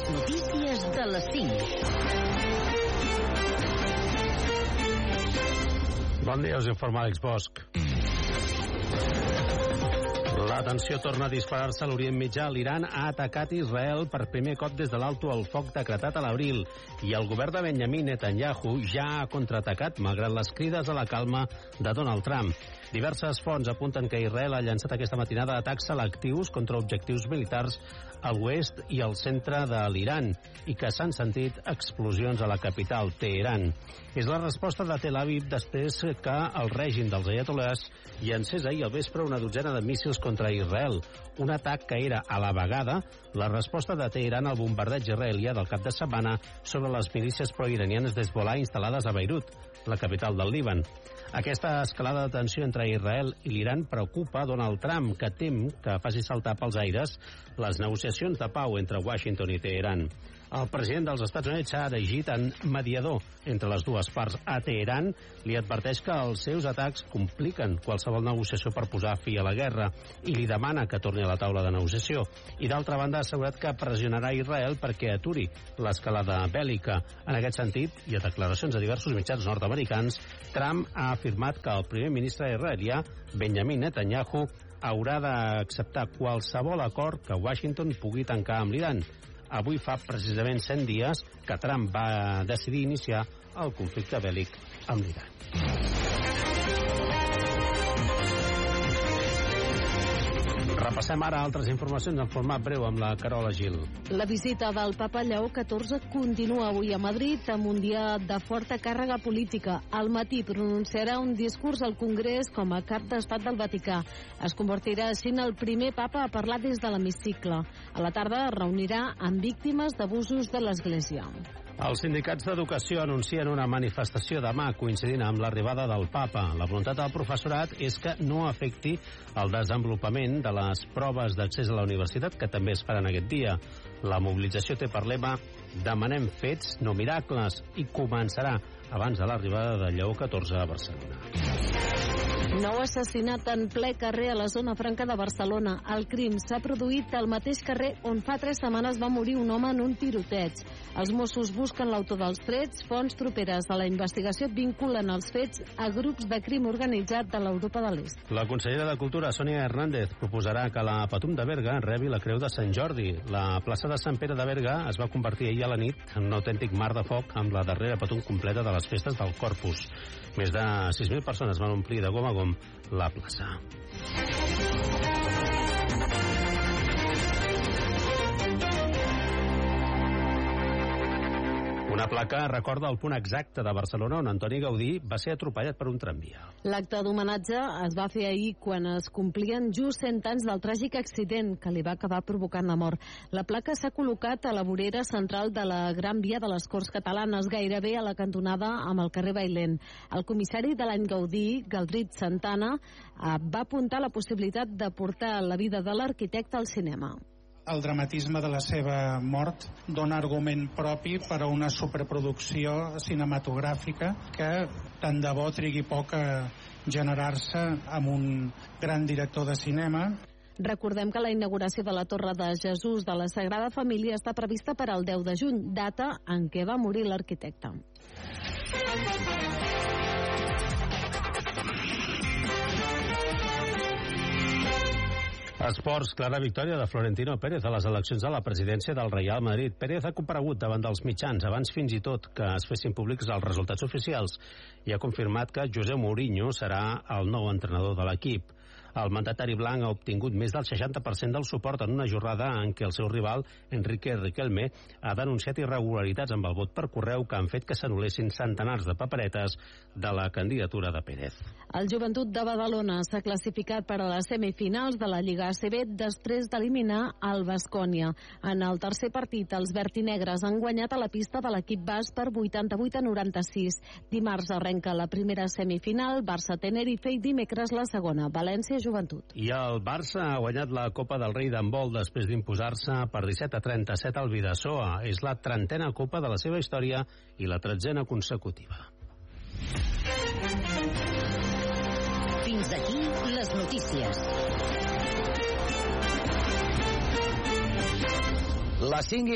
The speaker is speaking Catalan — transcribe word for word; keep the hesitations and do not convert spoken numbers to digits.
Les notícies de les cinc. Bon dia, us informa Àlex Bosch. La tensió torna a disparar-se a l'Orient Mitjà. L'Iran ha atacat Israel per primer cop des de l'alto al foc decretat a l'abril i el govern de Benjamin Netanyahu ja ha contraatacat malgrat les crides a la calma de Donald Trump. Diverses fonts apunten que Israel ha llançat aquesta matinada atacs selectius contra objectius militars a l'oest i al centre de l'Iran i que s'han sentit explosions a la capital, Teheran. És la resposta de Tel Aviv després que el règim dels ayatollahs llancés ahir al vespre una dotzena de míssils contra Israel, un atac que era a la vegada la resposta de Teheran al bombardeig israelià del cap de setmana sobre les milícies proiranianes d'Hezbollah instal·lades a Beirut, la capital del Líban. Aquesta escalada de tensió entre Israel i l'Iran preocupa Donald Trump, que tem que faci saltar pels aires les negociacions de pau entre Washington i Teheran. El president dels Estats Units s'ha erigit en mediador entre les dues parts. A Teheran li adverteix que els seus atacs compliquen qualsevol negociació per posar fi a la guerra i li demana que torni a la taula de negociació. I d'altra banda ha assegurat que pressionarà Israel perquè aturi l'escalada bèl·lica. En aquest sentit, i a declaracions a diversos mitjans nord-americans, Trump ha afirmat que el primer ministre israelià, Benjamin Netanyahu, haurà d'acceptar qualsevol acord que Washington pugui tancar amb l'Iran. Avui fa precisament cent dies que Trump va decidir iniciar el conflicte bèl·lic amb l'Iran. Repassem ara altres informacions en format breu amb la Carola Gil. La visita del papa Lleó catorze continua avui a Madrid amb un dia de forta càrrega política. Al matí pronunciarà un discurs al Congrés com a cap d'estat del Vaticà. Es convertirà així en el primer papa a parlar des de l'hemicicle. A la tarda es reunirà amb víctimes d'abusos de l'Església. Els sindicats d'educació anuncien una manifestació demà coincidint amb l'arribada del papa. La voluntat del professorat és que no afecti el desenvolupament de les proves d'accés a la universitat que també es faran aquest dia. La mobilització té per lema "Demanem fets, no miracles" i començarà abans de l'arribada de Lleó catorze a Barcelona. Nou assassinat en ple carrer a la zona franca de Barcelona. El crim s'ha produït al mateix carrer on fa tres setmanes va morir un home en un tiroteig. Els Mossos busquen l'autor dels trets. Fonts properes a la investigació vinculen els fets a grups de crim organitzat de l'Europa de l'Est. La consellera de Cultura, Sònia Hernández, proposarà que la Patum de Berga rebi la Creu de Sant Jordi. La plaça de Sant Pere de Berga es va convertir ahir a la nit en un autèntic mar de foc amb la darrera Patum completa de les festes del Corpus. Més de sis mil persones van omplir de gom a gom la plaça. Una placa recorda el punt exacte de Barcelona on Antoni Gaudí va ser atropellat per un tramvia. L'acte d'homenatge es va fer ahir quan es complien just cent anys del tràgic accident que li va acabar provocant la mort. La placa s'ha col·locat a la vorera central de la Gran Via de les Corts Catalanes, gairebé a la cantonada amb el carrer Bailén. El comissari de l'any Gaudí, Galdrit Santana, va apuntar la possibilitat de portar la vida de l'arquitecte al cinema. El dramatisme de la seva mort dona argument propi per a una superproducció cinematogràfica que tant de bo trigui poc a generar-se amb un gran director de cinema. Recordem que la inauguració de la Torre de Jesús de la Sagrada Família està prevista per al deu de juny, data en què va morir l'arquitecte. Esports, clara victòria de Florentino Pérez a les eleccions a la presidència del Real Madrid. Pérez ha comparegut davant dels mitjans abans fins i tot que es fessin públics els resultats oficials i ha confirmat que José Mourinho serà el nou entrenador de l'equip. El mandatari blanc ha obtingut més del seixanta per cent del suport en una jornada en què el seu rival, Enrique Riquelme, ha denunciat irregularitats amb el vot per correu que han fet que s'anul·lessin centenars de paperetes de la candidatura de Pérez. El Joventut de Badalona s'ha classificat per a les semifinals de la Lliga A C B després d'eliminar el Baskonia. En el tercer partit, els vertinegres han guanyat a la pista de l'equip basc per vuitanta-vuit a noranta-sis. Dimarts arrenca la primera semifinal, Barça-Tenerife, i dimecres la segona, València Joventut. I el Barça ha guanyat la Copa del Rei d'handbol després d'imposar-se per disset a trenta-set al Bidasoa. És la trentena Copa de la seva història i la tretzena consecutiva. Fins aquí les notícies. Les cinc